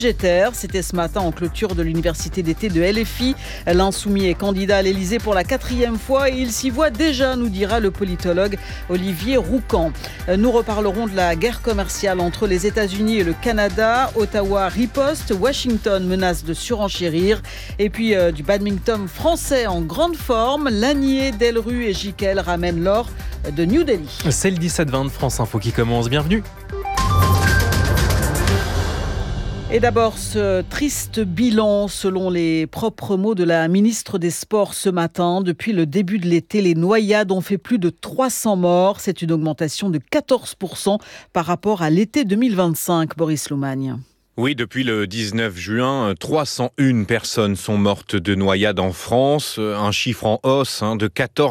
C'était ce matin en clôture de l'université d'été de LFI. L'insoumis est candidat à l'Élysée pour la 4e fois et il s'y voit déjà, nous dira le politologue Olivier Roucan. Nous reparlerons de la guerre commerciale entre les États-Unis et le Canada. Ottawa riposte, Washington menace de surenchérir. Et puis du badminton français en grande forme. Lanier, Delru et Jiquel ramènent l'or de New Delhi. C'est le 17-20 de France Info qui commence. Bienvenue. Et d'abord, ce triste bilan, selon les propres mots de la ministre des Sports ce matin. Depuis le début de l'été, les noyades ont fait plus de 300 morts. C'est une augmentation de 14% par rapport à l'été 2025, Boris Loumagne. Oui, depuis le 19 juin, 301 personnes sont mortes de noyade en France, un chiffre en hausse de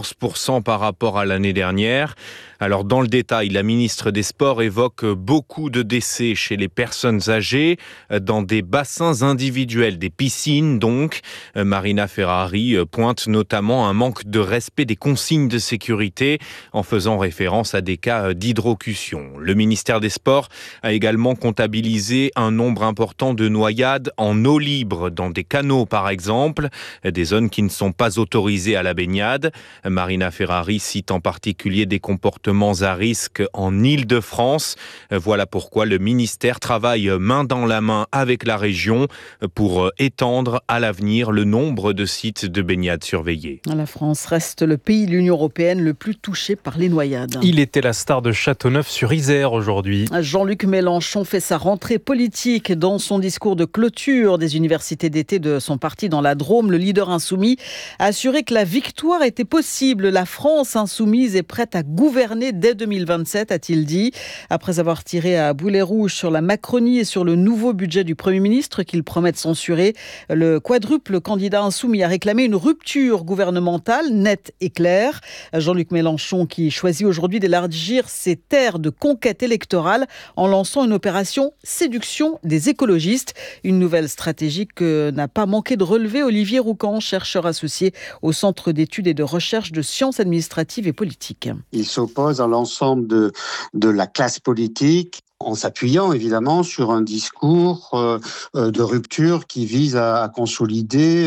14% par rapport à l'année dernière. Alors dans le détail, la ministre des Sports évoque beaucoup de décès chez les personnes âgées dans des bassins individuels, des piscines donc. Marina Ferrari pointe notamment un manque de respect des consignes de sécurité en faisant référence à des cas d'hydrocution. Le ministère des Sports a également comptabilisé un nombre important de noyades en eau libre, dans des canaux par exemple, des zones qui ne sont pas autorisées à la baignade. Marina Ferrari cite en particulier des comportements à risque en Île-de-France. Voilà pourquoi le ministère travaille main dans la main avec la région pour étendre à l'avenir le nombre de sites de baignade surveillés. La France reste le pays de l'Union européenne le plus touché par les noyades. Il était la star de Châteauneuf-sur-Isère aujourd'hui. Jean-Luc Mélenchon fait sa rentrée politique. Dans son discours de clôture des universités d'été de son parti dans la Drôme, le leader insoumis a assuré que la victoire était possible. La France insoumise est prête à gouverner dès 2027, a-t-il dit. Après avoir tiré à boulet rouge sur la Macronie et sur le nouveau budget du Premier ministre qu'il promet de censurer, le quadruple candidat insoumis a réclamé une rupture gouvernementale nette et claire. Jean-Luc Mélenchon qui choisit aujourd'hui d'élargir ses terres de conquête électorale en lançant une opération séduction des écologistes. Une nouvelle stratégie que n'a pas manqué de relever Olivier Roucan, chercheur associé au Centre d'études et de recherche de sciences administratives et politiques. Il s'oppose à l'ensemble de la classe politique en s'appuyant évidemment sur un discours de rupture qui vise à consolider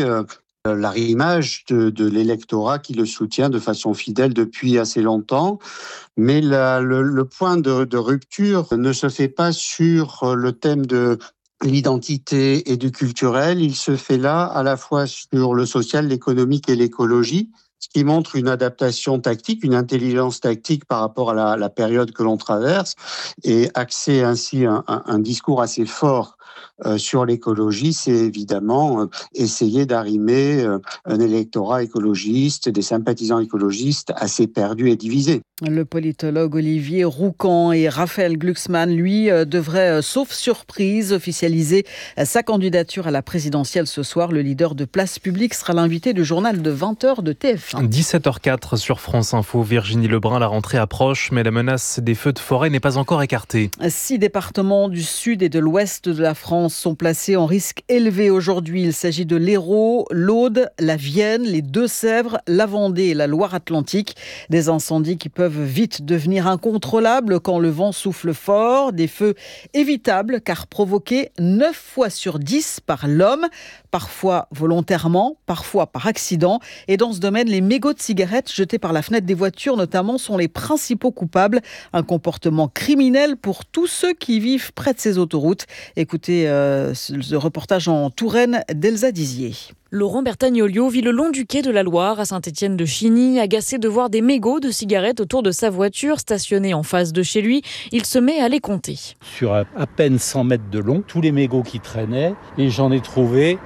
l'arrimage de l'électorat qui le soutient de façon fidèle depuis assez longtemps. Mais le point de rupture ne se fait pas sur le thème de l'identité et du culturel. Il se fait là à la fois sur le social, l'économique et l'écologie, ce qui montre une adaptation tactique, une intelligence tactique par rapport à la période que l'on traverse, et axer ainsi un discours assez fort sur l'écologie, c'est évidemment essayer d'arrimer un électorat écologiste, des sympathisants écologistes assez perdus et divisés. Le politologue Olivier Roucan et Raphaël Glucksmann, lui, devrait, sauf surprise, officialiser sa candidature à la présidentielle ce soir. Le leader de Place Publique sera l'invité du journal de 20h de TF1. 17h04 sur France Info. Virginie Lebrun, la rentrée approche, mais la menace des feux de forêt n'est pas encore écartée. 6 départements du sud et de l'ouest de la France sont placés en risque élevé aujourd'hui. Il s'agit de l'Hérault, l'Aude, la Vienne, les Deux-Sèvres, la Vendée et la Loire-Atlantique. Des incendies qui peuvent vite devenir incontrôlables quand le vent souffle fort. Des feux évitables car provoqués 9 fois sur 10 par l'homme, parfois volontairement, parfois par accident. Et dans ce domaine, les mégots de cigarettes jetés par la fenêtre des voitures notamment sont les principaux coupables. Un comportement criminel pour tous ceux qui vivent près de ces autoroutes. Écoutez ce reportage en Touraine d'Elsa Dizier. Laurent Bertagnolio vit le long du quai de la Loire à Saint-Étienne-de-Chigny. Agacé de voir des mégots de cigarettes autour de sa voiture stationnée en face de chez lui, il se met à les compter. Sur à peine 100 mètres de long, tous les mégots qui traînaient, et j'en ai trouvé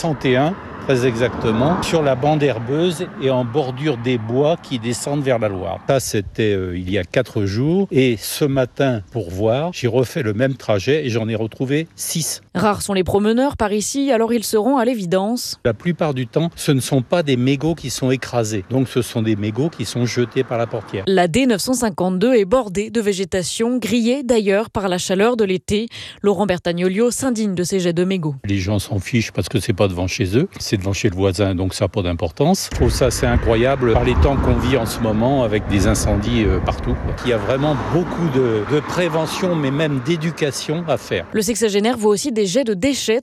61 très exactement, sur la bande herbeuse et en bordure des bois qui descendent vers la Loire. Ça, c'était il y a 4 jours. Et ce matin, pour voir, j'ai refait le même trajet et j'en ai retrouvé 6. Rares sont les promeneurs par ici, alors ils se rendent à l'évidence. La plupart du temps, ce ne sont pas des mégots qui sont écrasés. Donc ce sont des mégots qui sont jetés par la portière. La D952 est bordée de végétation, grillée d'ailleurs par la chaleur de l'été. Laurent Bertagnolio s'indigne de ces jets de mégots. Les gens s'en fichent parce que c'est pas devant chez eux, c'est devant chez le voisin, donc ça n'a pas d'importance. Je trouve ça assez incroyable par les temps qu'on vit en ce moment avec des incendies partout. Il y a vraiment beaucoup de prévention, mais même d'éducation à faire. Le sexagénaire voit aussi des des jets de déchets